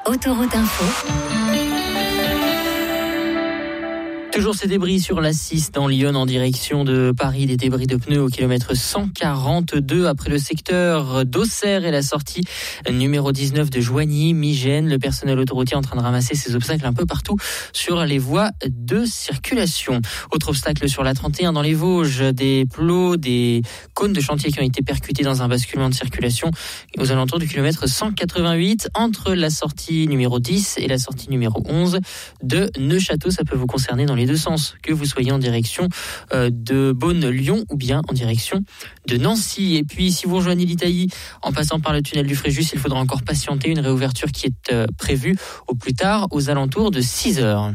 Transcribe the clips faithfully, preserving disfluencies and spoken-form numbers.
Autoroute Info. Toujours ces débris sur l'A six dans Lyon en direction de Paris, des débris de pneus au kilomètre cent quarante-deux après le secteur d'Auxerre et la sortie numéro dix-neuf de Joigny, Migène. Le personnel autoroutier est en train de ramasser ces obstacles un peu partout sur les voies de circulation. Autre obstacle sur la trente et un dans les Vosges, des plots, des cônes de chantier qui ont été percutés dans un basculement de circulation aux alentours du kilomètre cent quatre-vingt-huit entre la sortie numéro dix et la sortie numéro onze de Neufchâteau. Ça peut vous concerner dans les deux sens, que vous soyez en direction euh, de Beaune-Lyon ou bien en direction de Nancy. Et puis si vous rejoignez l'Italie en passant par le tunnel du Fréjus, il faudra encore patienter, une réouverture qui est euh, prévue au plus tard aux alentours de six heures.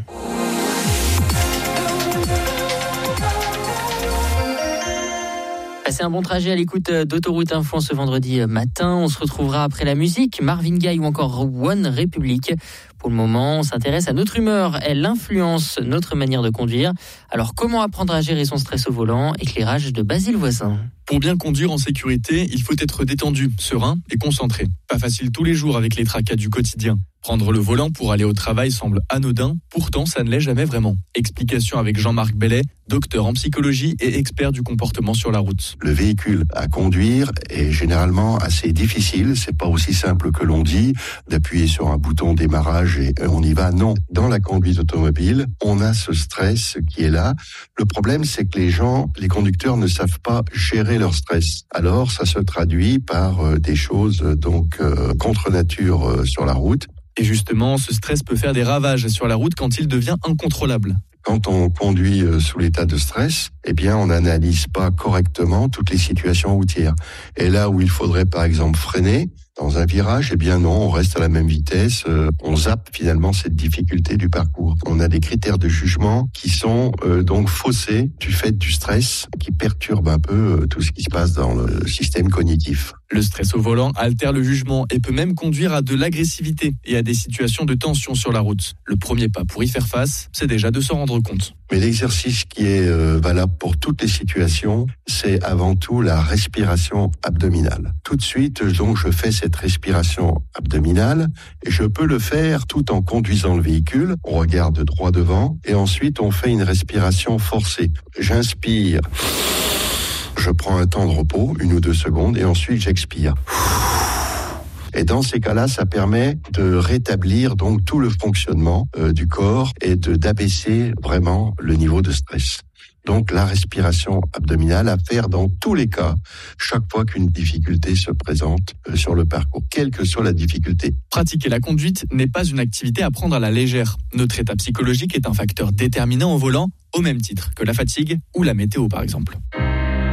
Passez un bon trajet à l'écoute d'Autoroute Info ce vendredi matin. On se retrouvera après la musique, Marvin Gaye ou encore One Republic. Pour le moment, on s'intéresse à notre humeur. Elle influence notre manière de conduire. Alors, comment apprendre à gérer son stress au volant? Éclairage de Basile Voisin. Pour bien conduire en sécurité, il faut être détendu, serein et concentré. Pas facile tous les jours avec les tracas du quotidien. Prendre le volant pour aller au travail semble anodin, pourtant ça ne l'est jamais vraiment. Explication avec Jean-Marc Bellet, docteur en psychologie et expert du comportement sur la route. Le véhicule à conduire est généralement assez difficile, c'est pas aussi simple que l'on dit, d'appuyer sur un bouton démarrage et on y va. Non, dans la conduite automobile, on a ce stress qui est là. Le problème, c'est que les gens, les conducteurs ne savent pas gérer leur stress. Alors ça se traduit par euh, des choses donc euh, contre nature euh, sur la route. Et justement, ce stress peut faire des ravages sur la route quand il devient incontrôlable. Quand on conduit sous l'état de stress, eh bien, on n'analyse pas correctement toutes les situations routières. Et là où il faudrait, par exemple, freiner dans un virage, eh bien non, on reste à la même vitesse. Euh, on zappe finalement cette difficulté du parcours. On a des critères de jugement qui sont euh, donc faussés du fait du stress qui perturbe un peu euh, tout ce qui se passe dans le système cognitif. Le stress au volant altère le jugement et peut même conduire à de l'agressivité et à des situations de tension sur la route. Le premier pas pour y faire face, c'est déjà de s'en rendre compte. Mais l'exercice qui est euh, valable pour toutes les situations, c'est avant tout la respiration abdominale. Tout de suite, donc, je fais cette respiration abdominale et je peux le faire tout en conduisant le véhicule. On regarde droit devant et ensuite on fait une respiration forcée. J'inspire, je prends un temps de repos, une ou deux secondes, et ensuite j'expire. Et dans ces cas-là, ça permet de rétablir donc tout le fonctionnement euh, du corps et de d'abaisser vraiment le niveau de stress. Donc la respiration abdominale à faire dans tous les cas, chaque fois qu'une difficulté se présente euh, sur le parcours, quelle que soit la difficulté. Pratiquer la conduite n'est pas une activité à prendre à la légère. Notre état psychologique est un facteur déterminant au volant, au même titre que la fatigue ou la météo par exemple.